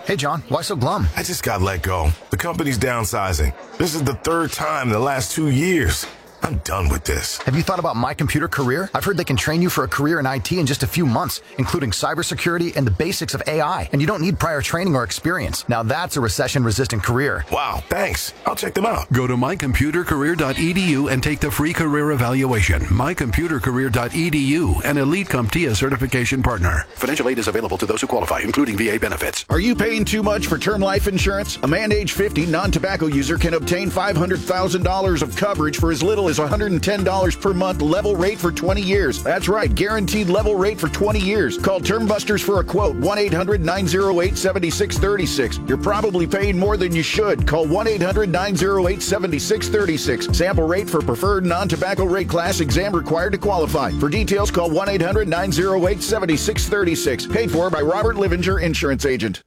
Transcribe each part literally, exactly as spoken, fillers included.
Hey, John, why so glum? I just got let go. The company's downsizing. This is the third time in the last two years. I'm done with this. Have you thought about My Computer Career? I've heard they can train you for a career in I T in just a few months, including cybersecurity and the basics of A I. And you don't need prior training or experience. Now that's a recession-resistant career. Wow, thanks. I'll check them out. Go to my computer career dot e d u and take the free career evaluation. my computer career dot e d u, an Elite CompTIA certification partner. Financial aid is available to those who qualify, including V A benefits. Are you paying too much for term life insurance? A man age fifty non-tobacco user can obtain five hundred thousand dollars of coverage for as little as one hundred ten dollars per month, level rate for twenty years. That's right, guaranteed level rate for twenty years. Call Term Busters for a quote, one eight hundred nine oh eight seven six three six. You're probably paying more than you should. Call one eight hundred nine oh eight seven six three six. Sample rate for preferred non-tobacco rate class, exam required to qualify. For details, call one eight hundred nine oh eight seven six three six. Paid for by Robert Livinger, insurance agent.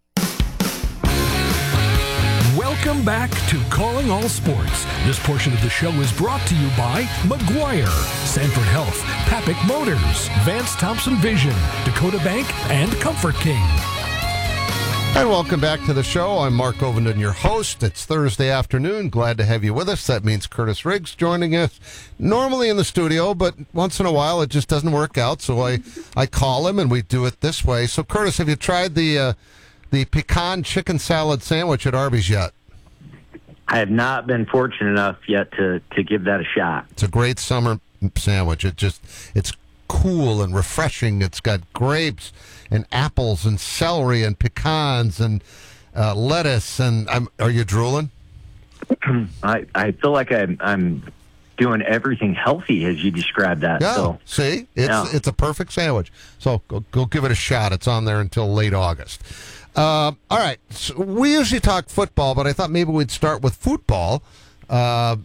Welcome back to Calling All Sports. This portion of the show is brought to you by McGuire, Sanford Health, Papik Motors, Vance Thompson Vision, Dakota Bank, and Comfort King. And welcome back to the show. I'm Mark Ovenden, your host. It's Thursday afternoon. Glad to have you with us. That means Curtis Riggs joining us, normally in the studio, but once in a while it just doesn't work out, so I, I call him and we do it this way. So, Curtis, have you tried the uh, the pecan chicken salad sandwich at Arby's yet? I have not been fortunate enough yet to, to give that a shot. It's a great summer sandwich. It just it's cool and refreshing. It's got grapes and apples and celery and pecans and uh, lettuce. And I'm, are you drooling? I, I feel like I'm, I'm doing everything healthy as you described that. Yeah, so, see? It's yeah. it's a perfect sandwich. So go, go give it a shot. It's on there until late August. Uh, all right. So we usually talk football, but I thought maybe we'd start with football. Uh,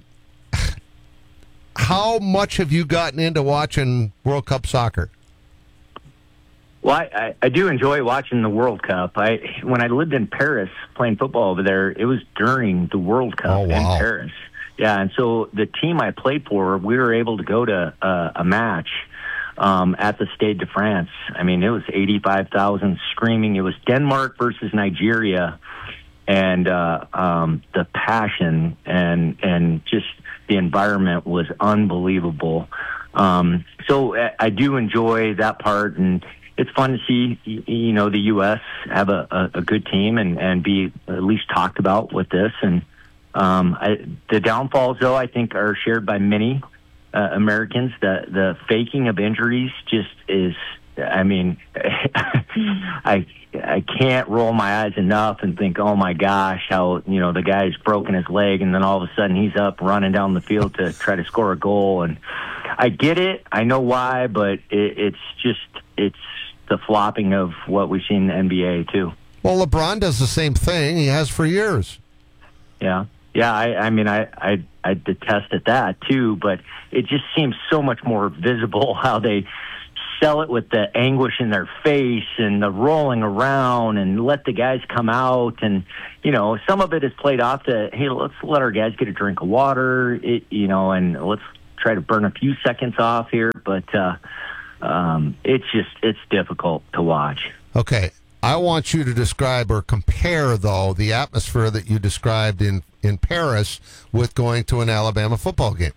how much have you gotten into watching World Cup soccer? Well, I, I, I do enjoy watching the World Cup. I when I lived in Paris playing football over there, it was during the World Cup oh, wow. in Paris. Yeah, and so the team I played for, we were able to go to uh, a match um, at the Stade de France. I mean, it was eighty-five thousand screaming. It was Denmark versus Nigeria, and uh, um, the passion and and just the environment was unbelievable. Um, so I, I do enjoy that part, and it's fun to see, you know, the U S have a, a, a good team and, and be at least talked about with this. And um, I, the downfalls, though, I think are shared by many uh, Americans. The the faking of injuries just is, I mean, I I can't roll my eyes enough and think, oh, my gosh, how, you know, the guy's broken his leg and then all of a sudden he's up running down the field to try to score a goal. And I get it. I know why, but it, it's just, it's the flopping of what we've seen in the N B A, too. Well, LeBron does the same thing. He has for years. Yeah. Yeah, I, I mean, I, I, I detested that, too, but it just seems so much more visible how they sell it with the anguish in their face and the rolling around and let the guys come out. And, you know, some of it is played off to, hey, let's let our guys get a drink of water, it, you know, and let's try to burn a few seconds off here. But uh, um, it's just, it's difficult to watch. Okay. I want you to describe or compare, though, the atmosphere that you described in, in Paris with going to an Alabama football game.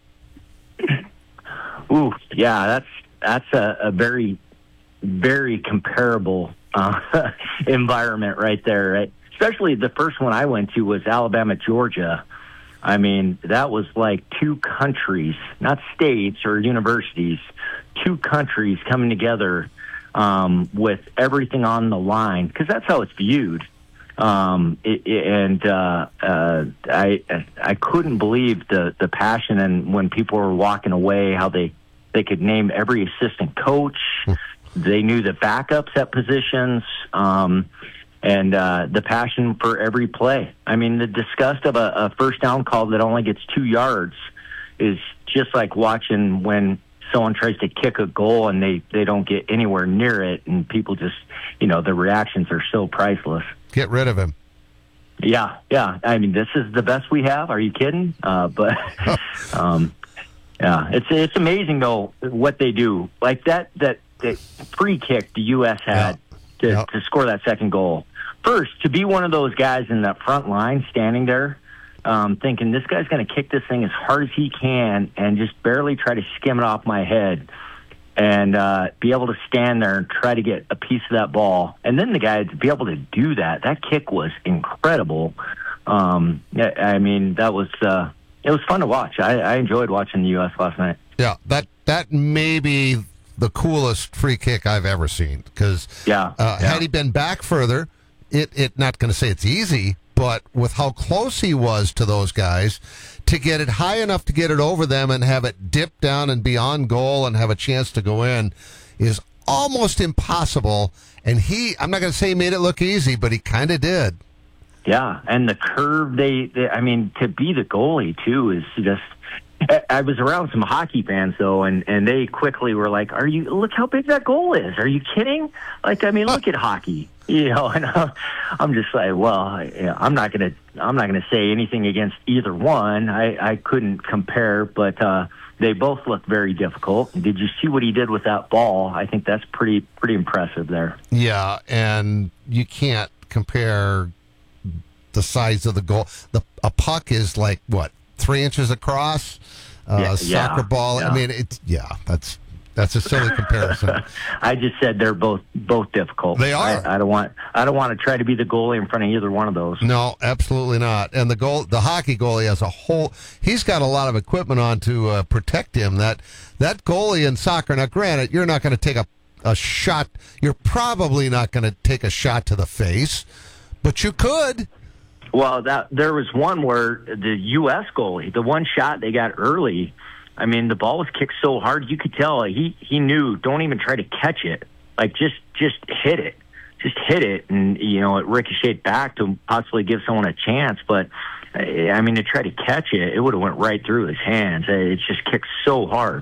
Ooh, yeah, that's, That's a, a very, very comparable uh, environment right there. Right? Especially the first one I went to was Alabama, Georgia. I mean, that was like two countries, not states or universities, two countries coming together um, with everything on the line, because that's how it's viewed. Um, it, it, and uh, uh, I I couldn't believe the, the passion, and when people were walking away, how they They could name every assistant coach. They knew the backups at positions, um, and uh, the passion for every play. I mean, the disgust of a, a first down call that only gets two yards is just like watching when someone tries to kick a goal and they, they don't get anywhere near it, and people just, you know, the reactions are so priceless. Get rid of him. Yeah, yeah. I mean, this is the best we have. Are you kidding? Uh, but... um, Yeah, it's it's amazing though what they do. Like that that, that free kick the U S had, to, Yep. to score that second goal. First, to be one of those guys in that front line standing there, um, thinking this guy's going to kick this thing as hard as he can and just barely try to skim it off my head, and uh, be able to stand there and try to get a piece of that ball. And then the guy to be able to do that, that kick was incredible. Um, I mean, that was uh, it was fun to watch. I, I enjoyed watching the U S last night. Yeah, that that may be the coolest free kick I've ever seen, because Yeah, uh, yeah. had he been back further, it, it not going to say it's easy, but with how close he was to those guys, to get it high enough to get it over them and have it dip down and be on goal and have a chance to go in is almost impossible. And he, I'm not going to say he made it look easy, but he kind of did. Yeah, and the curve, they, they, I mean, to be the goalie, too, is just... I- I was around some hockey fans, though, and, and they quickly were like, "Are you, look how big that goal is. Are you kidding? Like, I mean, look at hockey." You know, and I'm, I'm just like, well, I, I'm not going to I'm not going to say anything against either one. I, I couldn't compare, but uh, they both look very difficult. Did you see what he did with that ball? I think that's pretty pretty impressive there. Yeah, and you can't compare the size of the goal. The a puck is like what, three inches across. Uh, Yeah, soccer yeah, ball. yeah. I mean, it's yeah. That's that's a silly comparison. I just said they're both both difficult. They are. I, I don't want I don't want to try to be the goalie in front of either one of those. No, absolutely not. And the goal, the hockey goalie has a whole. He's got a lot of equipment on to uh, protect him. That that goalie in soccer. Now, granted, you're not going to take a a shot. You're probably not going to take a shot to the face, but you could. Well, that there was one where the U S goalie, the one shot they got early, I mean, the ball was kicked so hard you could tell he he knew, don't even try to catch it, like just just hit it, just hit it, and you know it ricocheted back to possibly give someone a chance. But I mean, to try to catch it, it would have went right through his hands. It's just kicked so hard.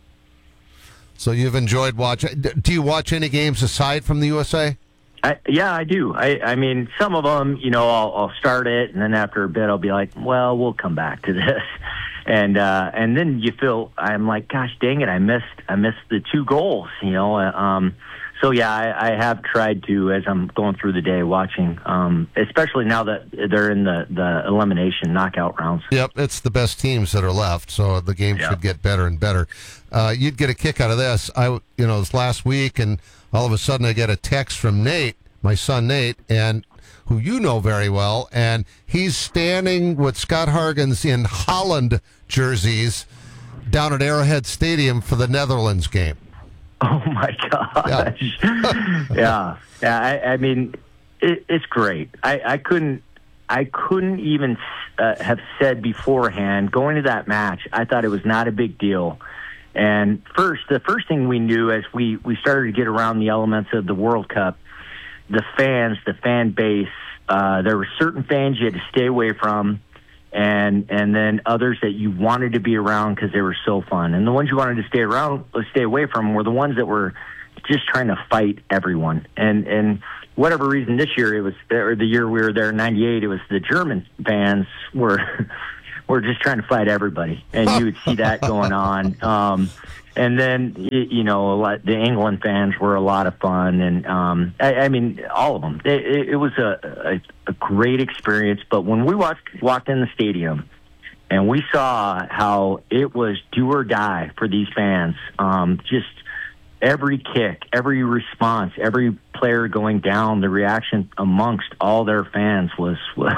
So you've enjoyed watching. Do you watch any games aside from the U S A? I, yeah, I do. I, I mean, some of them, you know, I'll, I'll start it, and then after a bit, I'll be like, well, we'll come back to this, and uh, and then you feel, I'm like, gosh, dang it, I missed, I missed the two goals, you know. Um, so yeah, I, I have tried to, as I'm going through the day, watching, um, especially now that they're in the the elimination knockout rounds. Yep, it's the best teams that are left, so the game Yep. should get better and better. Uh, you'd get a kick out of this. I, you know, this last week, and all of a sudden I get a text from Nate, my son Nate, and who you know very well, and he's standing with Scott Hargens in Holland jerseys down at Arrowhead Stadium for the Netherlands game. Oh my gosh! Yeah, yeah. yeah I, I mean, it, it's great. I, I couldn't, I couldn't even uh, have said beforehand going to that match. I thought it was not a big deal. And first, the first thing we knew as we we started to get around the elements of the World Cup, the fans, the fan base, uh, there were certain fans you had to stay away from, and and then others that you wanted to be around because they were so fun. And the ones you wanted to stay around, stay away from, were the ones that were just trying to fight everyone. And and whatever reason, this year it was, or the year we were there in ninety-eight, it was the German fans were were just trying to fight everybody, and you would see that going on. Um, And then, you know, a lot, the England fans were a lot of fun. And, um, I, I mean, all of them. It, it was a, a, a great experience. But when we walked, walked in the stadium and we saw how it was do or die for these fans, um, just every kick, every response, every player going down, the reaction amongst all their fans was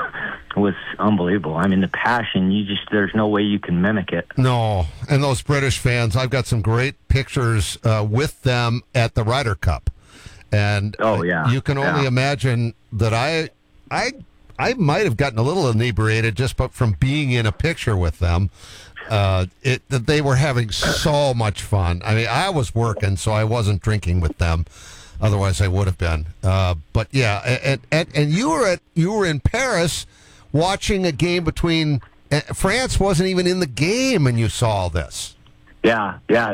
was unbelievable. I mean, the passion, you just, there's no way you can mimic it. No, and those British fans, I've got some great pictures uh, with them at the Ryder Cup. And oh, yeah. you can only yeah. imagine that I I I might have gotten a little inebriated just but from being in a picture with them. Uh, it that they were having so much fun. I mean, I was working, so I wasn't drinking with them. Otherwise, I would have been. Uh, but yeah, and, and and you were at you were in Paris watching a game between uh, France wasn't even in the game, and you saw all this. Yeah, yeah.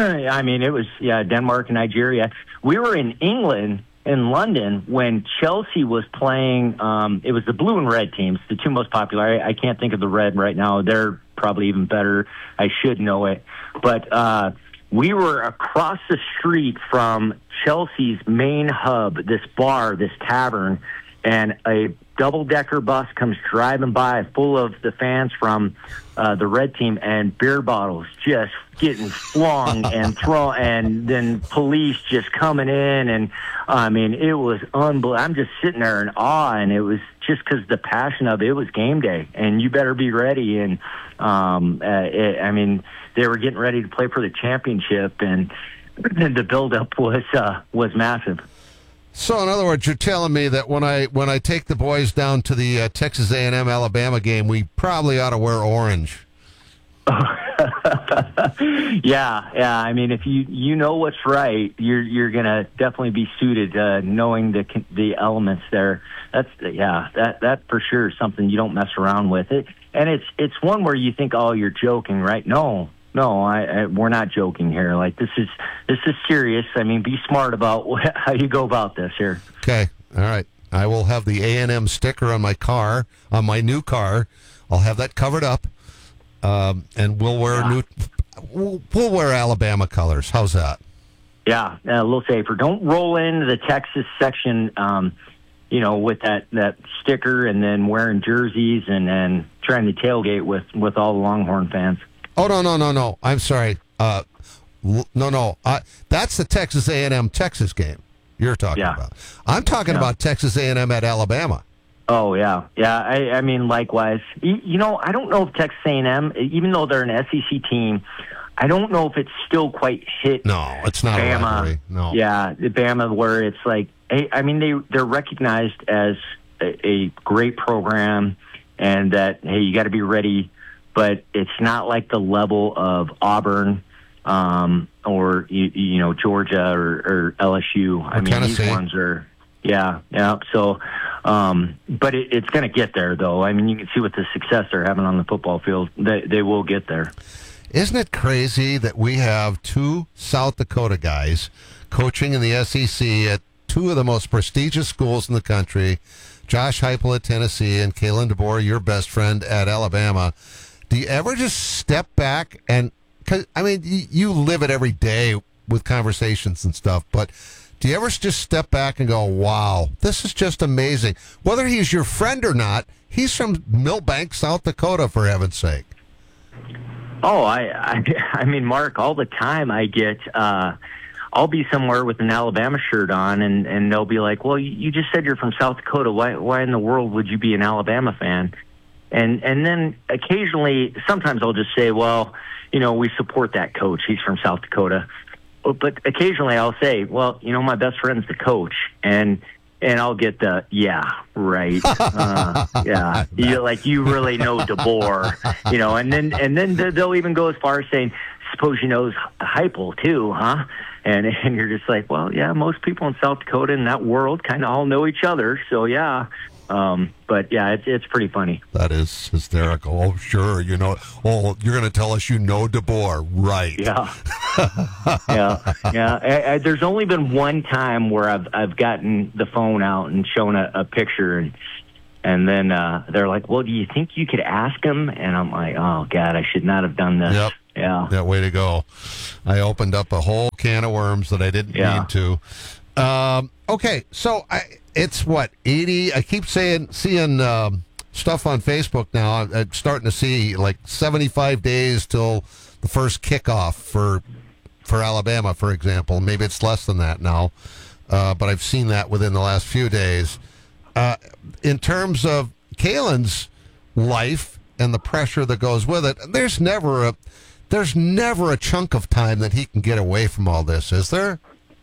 I mean, it was yeah Denmark and Nigeria. We were in England, in London, when Chelsea was playing. Um, it was the blue and red teams, the two most popular. I, I can't think of the red right now. They're probably even better. I should know it. But uh, we were across the street from Chelsea's main hub, this bar, this tavern, and a double-decker bus comes driving by full of the fans from uh, the red team, and beer bottles just getting flung and thrown, and then police just coming in, and I mean, it was unbelievable. I'm just sitting there in awe, and it was just because the passion of it, it was game day, and you better be ready, and um, uh, it, I mean, they were getting ready to play for the championship, and the buildup was uh, was massive. So, in other words, you're telling me that when I when I take the boys down to the uh, Texas A and M Alabama game, we probably ought to wear orange. yeah, yeah. I mean, if you you know what's right, you're you're gonna definitely be suited, uh, knowing the the elements there. That's yeah, that that for sure is something you don't mess around with. It, and it's it's one where you think, oh, you're joking, right? No. No, I, I, we're not joking here. Like, this is this is serious. I mean, be smart about wh- how you go about this here. Okay, all right. I will have the A and M sticker on my car, on my new car. I'll have that covered up, um, and we'll wear yeah. new. We'll, we'll wear Alabama colors. How's that? Yeah, a little safer. Don't roll into the Texas section, um, you know, with that, that sticker, and then wearing jerseys, and then trying to tailgate with, with all the Longhorn fans. Oh, no, no, no, no. I'm sorry. Uh, no, no. Uh, that's the Texas A and M Texas game you're talking yeah. about. I'm talking yeah. about Texas A and M at Alabama. Oh, yeah. Yeah, I, I mean, likewise. You, you know, I don't know if Texas A and M, even though they're an S E C team, I don't know if it's still quite hit. No, it's not Bama. a rivalry. No. Yeah, the Bama, where it's like, I mean, they, they're recognized as a, a great program, and that, hey, you got to be ready. But it's not like the level of Auburn um, or, you, you know, Georgia or, or L S U. I or mean, Tennessee. These ones are, yeah, yeah. So, um, but it, it's going to get there, though. I mean, you can see with the success they're having on the football field, they, they will get there. Isn't it crazy that we have two South Dakota guys coaching in the S E C at two of the most prestigious schools in the country, Josh Heupel at Tennessee and Kalen DeBoer, your best friend, at Alabama? Do you ever just step back and, cause, I mean, you, you live it every day with conversations and stuff, but do you ever just step back and go, wow, this is just amazing? Whether he's your friend or not, he's from Millbank, South Dakota, for heaven's sake. Oh, I, I, I mean, Mark, all the time I get, uh, I'll be somewhere with an Alabama shirt on, and, and they'll be like, well, you, you just said you're from South Dakota. Why, why in the world would you be an Alabama fan? And and then occasionally, sometimes I'll just say, well, you know, we support that coach. He's from South Dakota. But occasionally I'll say, well, you know, my best friend's the coach. And and I'll get the, yeah, right. Uh, yeah. You, like, you really know DeBoer, you know. And then, and then they'll even go as far as saying, suppose you know Heupel too, huh? And, and you're just like, well, yeah, most people in South Dakota in that world kind of all know each other. So, yeah. Um, but yeah, it's it's pretty funny. That is hysterical. Oh, sure, you know. Oh, you're going to tell us you know DeBoer, right? Yeah, yeah, yeah. I, I, there's only been one time where I've I've gotten the phone out and shown a, a picture, and and then uh, they're like, "Well, do you think you could ask him?" And I'm like, "Oh God, I should not have done this." Yep. Yeah. Yeah. Way to go. I opened up a whole can of worms that I didn't yeah. need to. Um, okay, so I. It's what, eighty? I keep saying, seeing um, stuff on Facebook now. I'm, I'm starting to see like seventy-five days till the first kickoff for for Alabama, for example. Maybe it's less than that now, uh, but I've seen that within the last few days. Uh, in terms of Kalen's life and the pressure that goes with it, there's never a there's never a chunk of time that he can get away from all this, is there?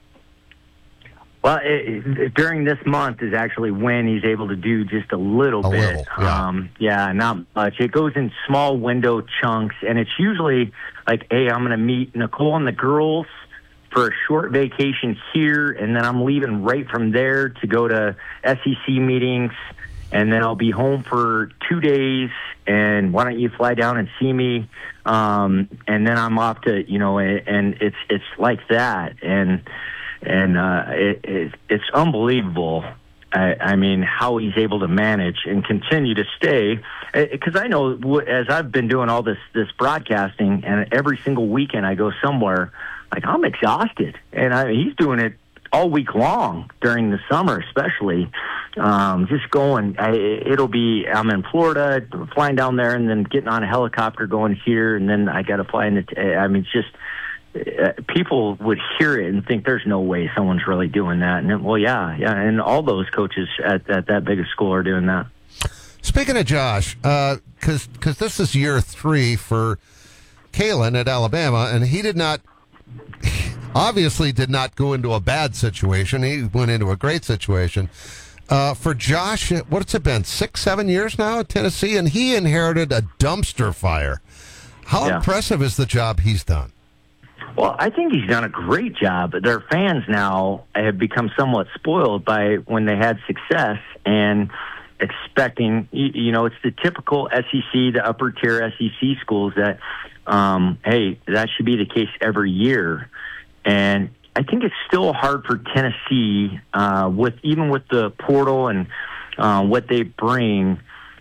Well, it, it, during this month is actually when he's able to do just a little a bit. Little, yeah. Um, yeah, not much. It goes in small window chunks, and it's usually like, hey, I'm going to meet Nicole and the girls for a short vacation here, and then I'm leaving right from there to go to S E C meetings, and then I'll be home for two days, and why don't you fly down and see me? Um, and then I'm off to, you know, and it's it's like that, and... And uh, it, it, it's unbelievable, I, I mean, how he's able to manage and continue to stay. Because I know, as I've been doing all this, this broadcasting, and every single weekend I go somewhere, like, I'm exhausted. And I, he's doing it all week long during the summer, especially. Um, just going, I, it'll be, I'm in Florida, flying down there, and then getting on a helicopter going here, and then I got to fly in the, I mean, it's just, uh, people would hear it and think there's no way someone's really doing that. And then, well, yeah, yeah, and all those coaches at, at that big a school are doing that. Speaking of Josh, because uh, because this is year three for Kalen at Alabama, and he did not, obviously did not go into a bad situation. He went into a great situation. Uh, for Josh, what's it been, six, seven years now at Tennessee, and he inherited a dumpster fire. How Yeah. impressive is the job he's done? Well, I think he's done a great job. Their fans now have become somewhat spoiled by when they had success and expecting, you, you know, it's the typical S E C, the upper tier S E C schools that, um, hey, that should be the case every year. And I think it's still hard for Tennessee, uh, with even with the portal and uh, what they bring,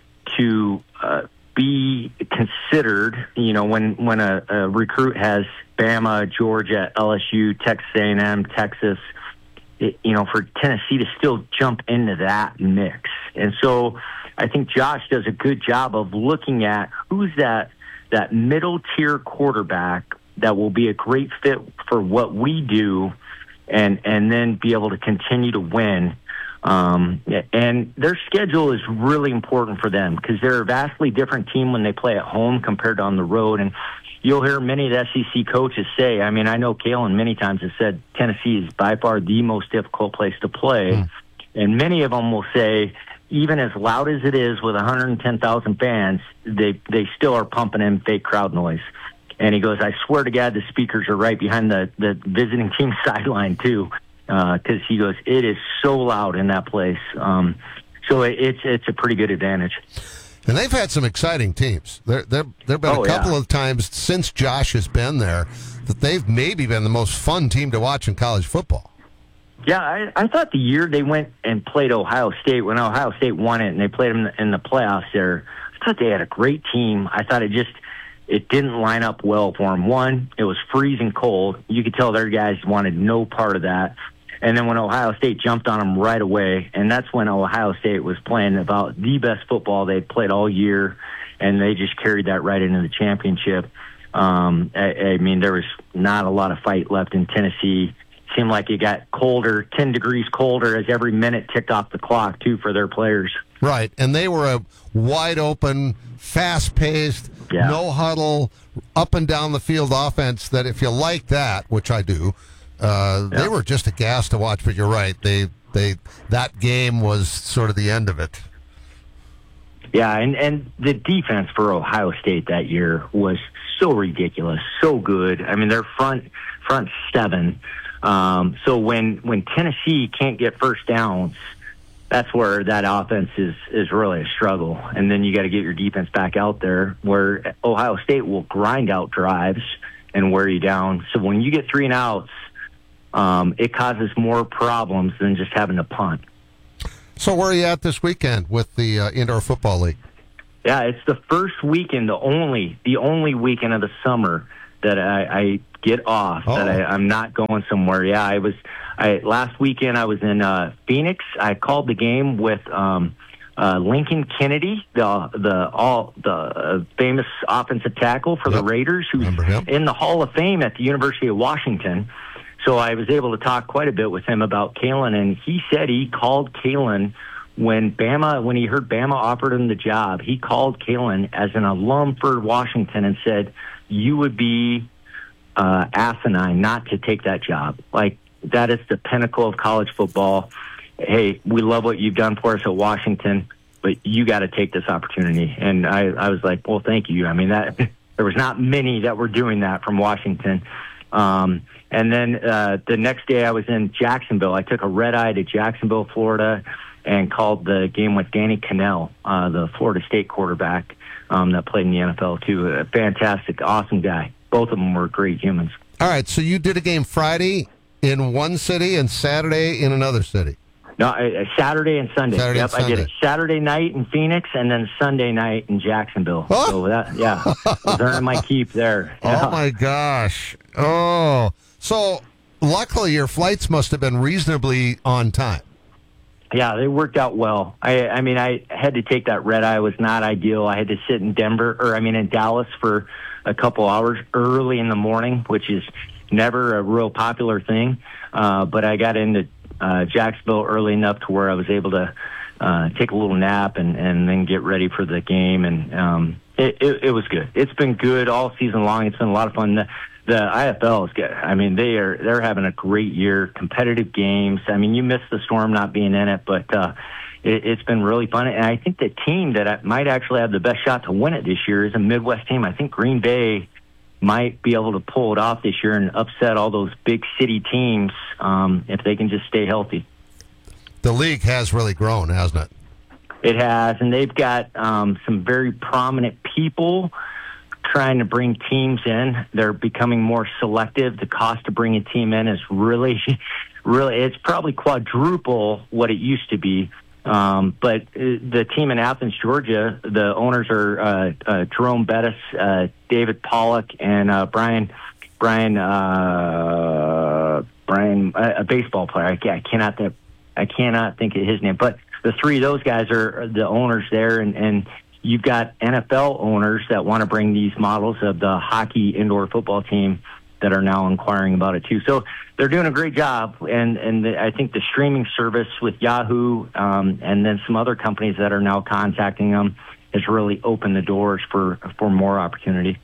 to uh, be considered. You know, when when a, a recruit has Bama, Georgia, L S U, Texas A and M, Texas, it, you know, for Tennessee to still jump into that mix. And so I think Josh does a good job of looking at who's that that middle tier quarterback that will be a great fit for what we do, and and then be able to continue to win. Um, and their schedule is really important for them because they're a vastly different team when they play at home compared to on the road. And you'll hear many of the S E C coaches say, I mean, I know Kalen many times has said Tennessee is by far the most difficult place to play. Mm. And many of them will say, even as loud as it is with one hundred ten thousand fans, they, they still are pumping in fake crowd noise. And he goes, I swear to God, the speakers are right behind the, the visiting team sideline, too, because uh, he goes, it is so loud in that place. Um, so it, it's it's a pretty good advantage. And they've had some exciting teams. There there there've been oh, a couple yeah. of times since Josh has been there that they've maybe been the most fun team to watch in college football. Yeah, I, I thought the year they went and played Ohio State, when Ohio State won it and they played them in the, in the playoffs there, I thought they had a great team. I thought it just it didn't line up well for them. One, it was freezing cold. You could tell their guys wanted no part of that. And then when Ohio State jumped on them right away, and that's when Ohio State was playing about the best football they'd played all year, and they just carried that right into the championship. Um, I, I mean, there was not a lot of fight left in Tennessee. Seemed like it got colder, ten degrees colder as every minute ticked off the clock, too, for their players. Right, and they were a wide-open, fast-paced, yeah. no huddle, up and down the field offense that if you like that, which I do, uh, yeah. they were just a gas to watch. But you're right, they they that game was sort of the end of it. Yeah, and, and the defense for Ohio State that year was so ridiculous, so good. I mean, their front front seven. Um, so when when Tennessee can't get first downs, that's where that offense is, is really a struggle. And then you got to get your defense back out there, where Ohio State will grind out drives and wear you down. So when you get three and outs, um, it causes more problems than just having to punt. So where are you at this weekend with the uh, Indoor Football League? Yeah, it's the first weekend, the only the only weekend of the summer that I, I get off, oh. that I, I'm not going somewhere. Yeah, I was I last weekend I was in uh, Phoenix. I called the game with um, uh, Lincoln Kennedy, the the all the uh, famous offensive tackle for yep. the Raiders, who's in the Hall of Fame at the University of Washington. So I was able to talk quite a bit with him about Kalen, and he said he called Kalen when Bama, when he heard Bama offered him the job, he called Kalen as an alum for Washington and said, you would be uh, asinine not to take that job. Like, that is the pinnacle of college football. Hey, we love what you've done for us at Washington, but you got to take this opportunity. And I, I was like, well, thank you. I mean, that there was not many that were doing that from Washington. Um, and then uh, the next day I was in Jacksonville. I took a red eye to Jacksonville, Florida, and called the game with Danny Cannell, uh, the Florida State quarterback um, that played in the N F L, too. A fantastic, awesome guy. Both of them were great humans. All right, so you did a game Friday in one city and Saturday in another city. No, uh, Saturday and Sunday. Saturday yep, and Sunday. I did it Saturday night in Phoenix and then Sunday night in Jacksonville. Oh. So that, yeah, I was earning my keep there. Oh, yeah. my gosh. Oh, So, luckily, your flights must have been reasonably on time. Yeah, they worked out well. I, I mean, I had to take that red eye. It was not ideal. I had to sit in Denver, or I mean, in Dallas for a couple hours early in the morning, which is never a real popular thing. Uh, but I got into uh, Jacksonville early enough to where I was able to uh, take a little nap and, and then get ready for the game. And um, it, it, it was good. It's been good all season long. It's been a lot of fun. The, the I F L is good. I mean, they are they're having a great year. Competitive games. I mean, you missed the Storm not being in it, but uh, it, it's been really fun. And I think the team that might actually have the best shot to win it this year is a Midwest team. I think Green Bay might be able to pull it off this year and upset all those big city teams um, if they can just stay healthy. The league has really grown, hasn't it? It has, and they've got um, some very prominent people trying to bring teams in. They're becoming more selective. The cost to bring a team in is really, really, it's probably quadruple what it used to be. Um, but uh, the team in Athens, Georgia, the owners are uh, uh, Jerome Bettis, uh, David Pollock, and uh, Brian, Brian, uh, Brian, a baseball player. I, I cannot, th- I cannot think of his name. But the three of those guys are the owners there, and, and you've got N F L owners that want to bring these models of the hockey indoor football team that are now inquiring about it too. So they're doing a great job, and and the, I think the streaming service with Yahoo um, and then some other companies that are now contacting them has really opened the doors for for more opportunity.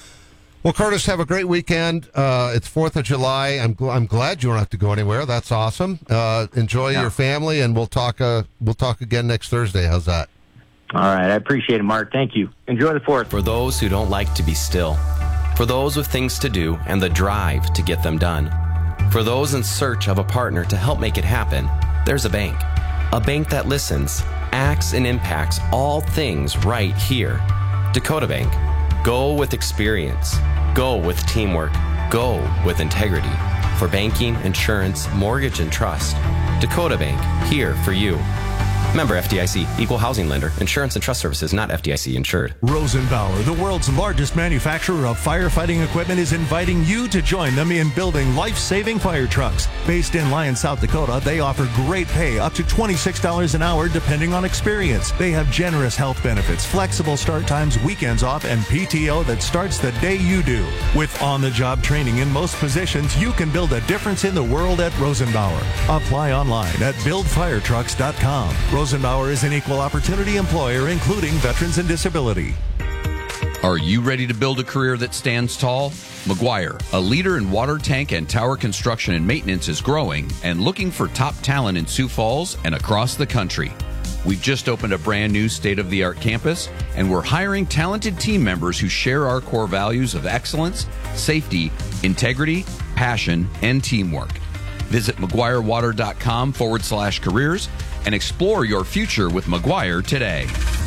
Well, Curtis, have a great weekend. Uh, it's fourth of July. I'm gl- I'm glad you don't have to go anywhere. That's awesome. Uh, enjoy yeah. your family, and we'll talk. Uh, we'll talk again next Thursday. How's that? All right, I appreciate it, Mark. Thank you. Enjoy the fourth. For those who don't like to be still, for those with things to do and the drive to get them done, for those in search of a partner to help make it happen, there's a bank. A bank that listens, acts, and impacts all things right here. Dakota Bank. Go with experience. Go with teamwork. Go with integrity. For banking, insurance, mortgage, and trust, Dakota Bank, here for you. Member F D I C, Equal Housing Lender, Insurance and Trust Services, not F D I C insured. Rosenbauer, the world's largest manufacturer of firefighting equipment, is inviting you to join them in building life-saving fire trucks. Based in Lyon, South Dakota, they offer great pay, up to twenty-six dollars an hour, depending on experience. They have generous health benefits, flexible start times, weekends off, and P T O that starts the day you do. With on-the-job training in most positions, you can build a difference in the world at Rosenbauer. Apply online at build fire trucks dot com. Rosenbauer is an equal opportunity employer, including veterans and disability. Are you ready to build a career that stands tall? McGuire, a leader in water tank and tower construction and maintenance, is growing and looking for top talent in Sioux Falls and across the country. We've just opened a brand new state-of-the-art campus, and we're hiring talented team members who share our core values of excellence, safety, integrity, passion, and teamwork. Visit McGuireWater.com forward slash careers and explore your future with McGuire today.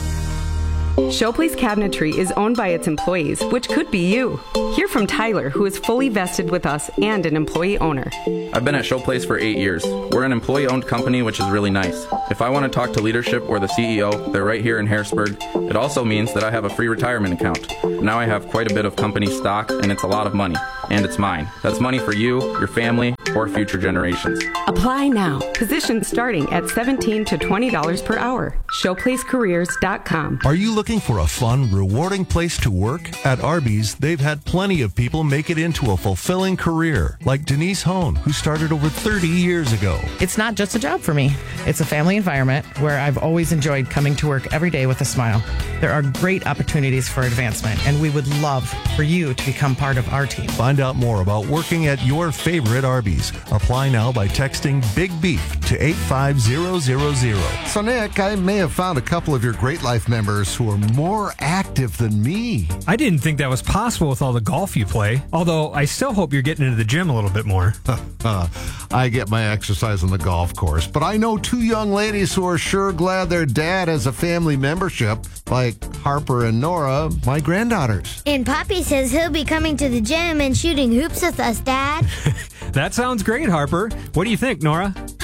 Showplace Cabinetry is owned by its employees, which could be you. Hear from Tyler, who is fully vested with us and an employee owner. I've been at Showplace for eight years. We're an employee-owned company, which is really nice. If I want to talk to leadership or the C E O, they're right here in Harrisburg. It also means that I have a free retirement account. Now I have quite a bit of company stock, and it's a lot of money. And it's mine. That's money for you, your family, or future generations. Apply now. Positions starting at seventeen to twenty dollars per hour. Showplace Careers dot com. Are you looking for a fun, rewarding place to work? At Arby's, they've had plenty of people make it into a fulfilling career, like Denise Hone, who started over thirty years ago. It's not just a job for me. It's a family environment where I've always enjoyed coming to work every day with a smile. There are great opportunities for advancement, and we would love for you to become part of our team. Find out more about working at your favorite Arby's. Apply now by texting Big Beef to eight five zero zero zero. So, Nick, I may have found a couple of your Great Life members who are more active than me. I didn't think that was possible with all the golf you play, although I still hope you're getting into the gym a little bit more. uh, I get my exercise on the golf course, but I know two young ladies who are sure glad their dad has a family membership, like Harper and Nora, my granddaughters. And Poppy says he'll be coming to the gym and shooting hoops with us, Dad. That sounds great, Harper. What do you think, Nora? Poppy likes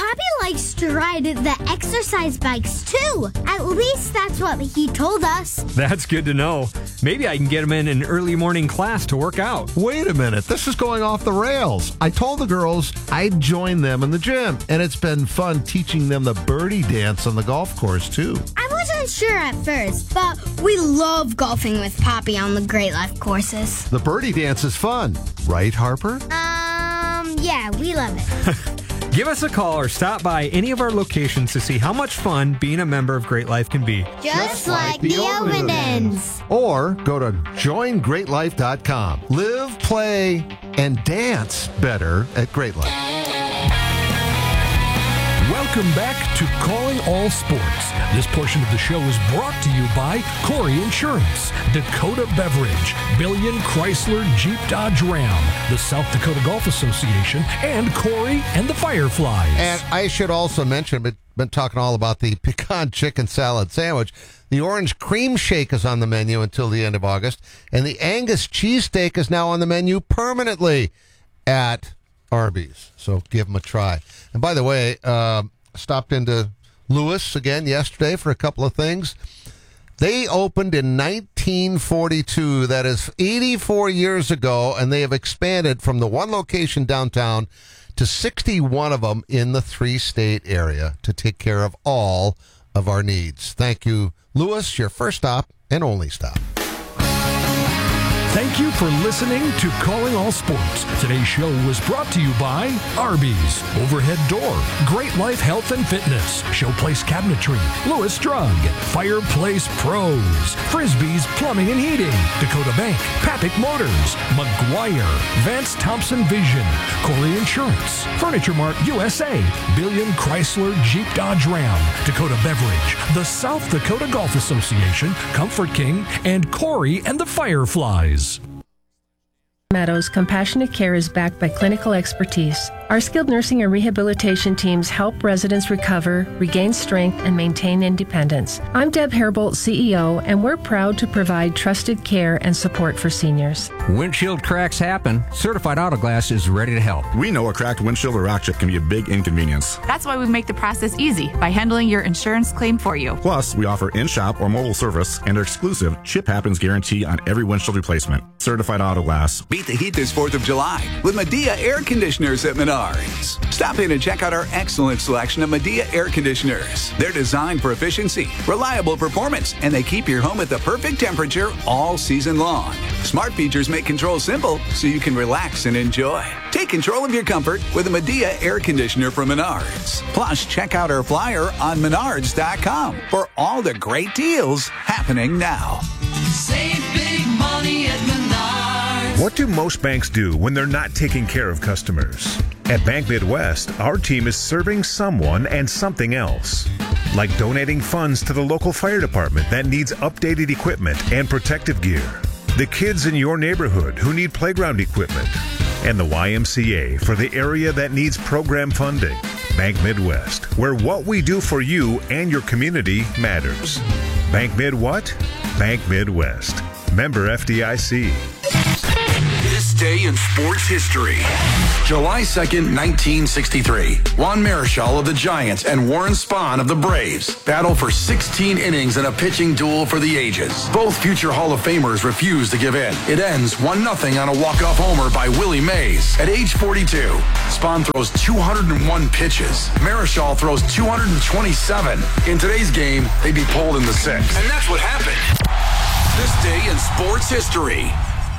likes to ride the exercise bikes, too. At least that's what he told us. That's good to know. Maybe I can get him in an early morning class to work out. Wait a minute. This is going off the rails. I told the girls I'd join them in the gym, and it's been fun teaching them the birdie dance on the golf course, too. I wasn't sure at first, but we love golfing with Poppy on the Great Life courses. The birdie dance is fun. Right, Harper? Um, yeah, we love it. Give us a call or stop by any of our locations to see how much fun being a member of Great Life can be. Just, Just like, like the Ovendens. Or go to join great life dot com. Live, play, and dance better at Great Life. Welcome back to Calling All Sports. This portion of the show is brought to you by Corey Insurance, Dakota Beverage, Billion Chrysler Jeep Dodge Ram, the South Dakota Golf Association, and Corey and the Fireflies. And I should also mention, but been talking all about the pecan chicken salad sandwich. The orange cream shake is on the menu until the end of August, and the Angus cheesesteak is now on the menu permanently at Arby's. So give them a try. And by the way, uh, stopped into Lewis again yesterday for a couple of things. They opened in nineteen forty-two. That is eighty-four years ago, and they have expanded from the one location downtown to sixty-one of them in the three-state area to take care of all of our needs. Thank you, Lewis, your first stop and only stop. Thank you for listening to Calling All Sports. Today's show was brought to you by Arby's, Overhead Door, Great Life Health and Fitness, Showplace Cabinetry, Lewis Drug, Fireplace Pros, Frisbee's Plumbing and Heating, Dakota Bank, Papik Motors, Maguire, Vance Thompson Vision, Corey Insurance, Furniture Mart U S A, Billion Chrysler Jeep Dodge Ram, Dakota Beverage, the South Dakota Golf Association, Comfort King, and Corey and the Fireflies. Meadows Compassionate Care is backed by clinical expertise. Our skilled nursing and rehabilitation teams help residents recover, regain strength, and maintain independence. I'm Deb Herbold, C E O, and we're proud to provide trusted care and support for seniors. Windshield cracks happen. Certified Auto Glass is ready to help. We know a cracked windshield or rock chip can be a big inconvenience. That's why we make the process easy by handling your insurance claim for you. Plus, we offer in-shop or mobile service and our exclusive Chip Happens guarantee on every windshield replacement. Certified Auto Glass. Beat the heat this fourth of July with Medea Air Conditioners at Menards. Stop in and check out our excellent selection of Medea Air Conditioners. They're designed for efficiency, reliable performance, and they keep your home at the perfect temperature all season long. Smart features make control simple so you can relax and enjoy. Take control of your comfort with a Medea Air Conditioner from Menards. Plus, check out our flyer on menards dot com for all the great deals happening now. Save big money at Menards. What do most banks do when they're not taking care of customers? At Bank Midwest, our team is serving someone and something else. Like donating funds to the local fire department that needs updated equipment and protective gear. The kids in your neighborhood who need playground equipment. And the Y M C A for the area that needs program funding. Bank Midwest, where what we do for you and your community matters. Bank Mid what? Bank Midwest. Member F D I C. This day in sports history. July second, nineteen sixty-three. Juan Marichal of the Giants and Warren Spahn of the Braves battle for sixteen innings in a pitching duel for the ages. Both future Hall of Famers refuse to give in. It ends one nothing on a walk-off homer by Willie Mays. At age forty-two, Spahn throws two hundred one pitches. Marichal throws two hundred twenty-seven. In today's game, they'd be pulled in the sixth. And that's what happened. This day in sports history.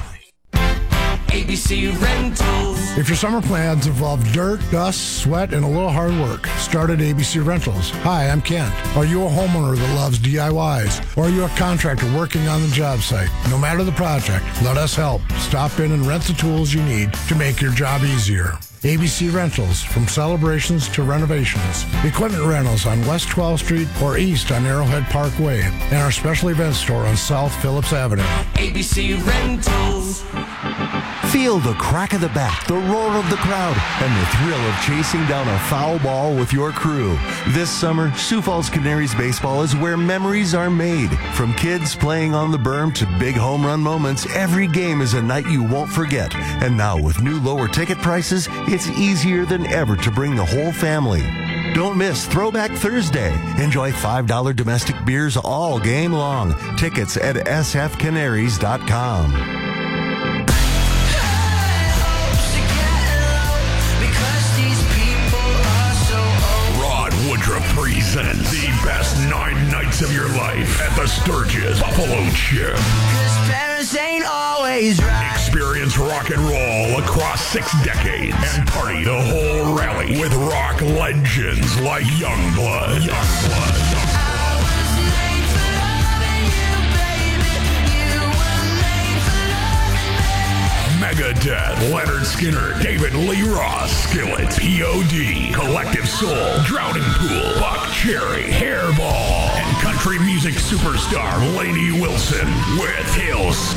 A B C Rentals. If your summer plans involve dirt, dust, sweat, and a little hard work, start at A B C Rentals. Hi, I'm Kent. Are you a homeowner that loves D I Ys? Or are you a contractor working on the job site? No matter the project, let us help. Stop in and rent the tools you need to make your job easier. A B C Rentals, from celebrations to renovations. Equipment rentals on West twelfth Street or east on Arrowhead Parkway. And our special event store on South Phillips Avenue. A B C Rentals. Feel the crack of the bat, the roar of the crowd, and the thrill of chasing down a foul ball with your crew. This summer, Sioux Falls Canaries baseball is where memories are made. From kids playing on the berm to big home run moments, every game is a night you won't forget. And now with new lower ticket prices, it's easier than ever to bring the whole family. Don't miss Throwback Thursday. Enjoy five dollars domestic beers all game long. Tickets at s f canaries dot com. Rod Woodruff presents the best nine nights of your life at the Sturgis Buffalo Chip. Parents ain't always right. Experience rock and roll across six decades and party the whole rally with rock legends like Youngblood. Youngblood. Megadeth, Leonard Skinner, David Lee Roth, Skillet, P O D, Collective Soul, Drowning Pool, Buck Cherry, Hairball, and country music superstar Lainey Wilson with Hills.